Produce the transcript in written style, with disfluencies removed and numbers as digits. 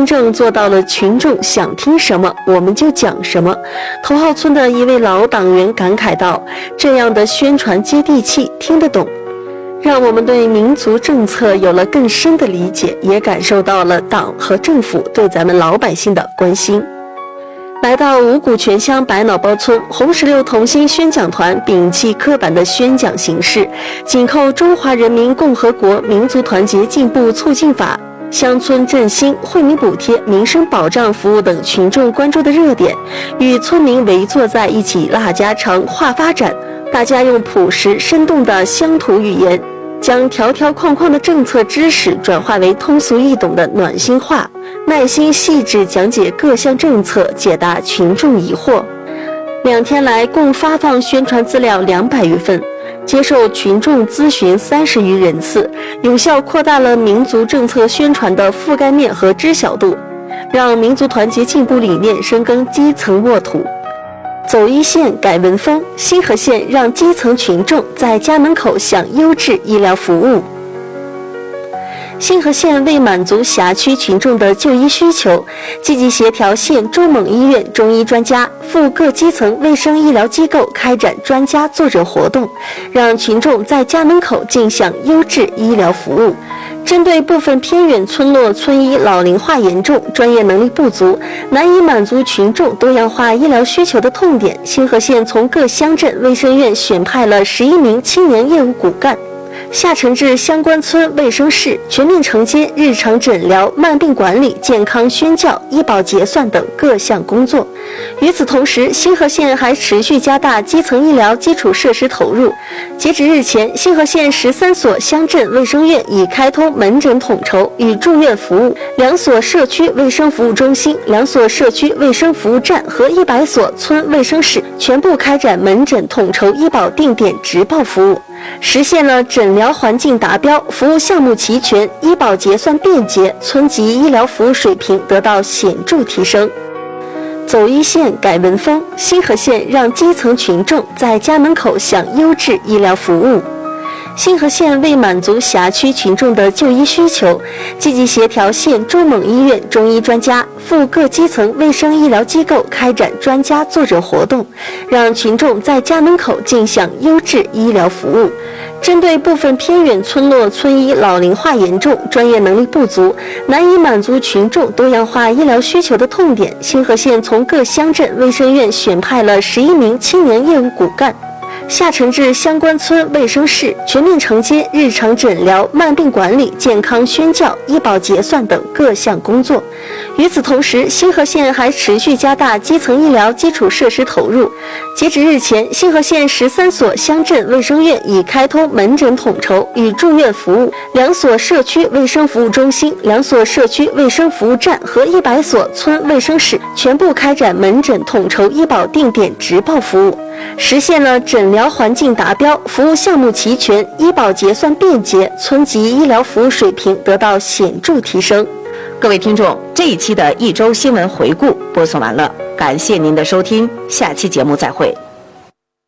正做到了群众想听什么我们就讲什么。头号村的一位老党员感慨道，这样的宣传接地气，听得懂，让我们对民族政策有了更深的理解，也感受到了党和政府对咱们老百姓的关心。来到五股泉乡百脑包村，红石榴同心宣讲团摒弃刻板的宣讲形式，紧扣《中华人民共和国民族团结进步促进法》、乡村振兴、惠民补贴、民生保障服务等群众关注的热点，与村民围坐在一起拉家常、话发展。大家用朴实生动的乡土语言，将条条框框的政策知识转化为通俗易懂的暖心话，耐心细致讲解各项政策，解答群众疑惑。2天来共发放宣传资料200余份，接受群众咨询30余人次，有效扩大了民族政策宣传的覆盖面和知晓度，让民族团结进步理念深耕基层沃土。走一线改文风，新河县让基层群众在家门口享优质医疗服务。新河县为满足辖区群众的就医需求，积极协调县中蒙医院中医专家赴各基层卫生医疗机构开展专家坐诊活动，让群众在家门口尽享优质医疗服务。针对部分偏远村落村医老龄化严重、专业能力不足，难以满足群众多样化医疗需求的痛点，新河县从各乡镇卫生院选派了11名青年业务骨干，下沉至相关村卫生室，全面承接日常诊疗、慢病管理、健康宣教、医保结算等各项工作。与此同时，新河县还持续加大基层医疗基础设施投入。截止日前，新河县13所乡镇卫生院已开通门诊统筹与住院服务，2所社区卫生服务中心、2所社区卫生服务站和100所村卫生室全部开展门诊统筹医保定点直报服务，实现了诊疗环境达标、服务项目齐全、医保结算便捷，村级医疗服务水平得到显著提升。走一线改文风，新河县让基层群众在家门口享优质医疗服务。新河县为满足辖区群众的就医需求，积极协调县中蒙医院中医专家赴各基层卫生医疗机构开展专家坐诊活动，让群众在家门口尽享优质医疗服务。针对部分偏远村落村医老龄化严重、专业能力不足，难以满足群众多样化医疗需求的痛点，新河县从各乡镇卫生院选派了11名青年业务骨干，下沉至相关村卫生室，全面承接日常诊疗、慢病管理、健康宣教、医保结算等各项工作。与此同时，新河县还持续加大基层医疗基础设施投入。截止日前，新河县13所乡镇卫生院已开通门诊统筹与住院服务，2所社区卫生服务中心、2所社区卫生服务站和100所村卫生室全部开展门诊统筹医保定点直报服务，实现了诊疗环境达标、服务项目齐全、医保结算便捷，村级医疗服务水平得到显著提升。 各位听众，这一期的一周新闻回顾播送完了，感谢您的收听，下期节目再会。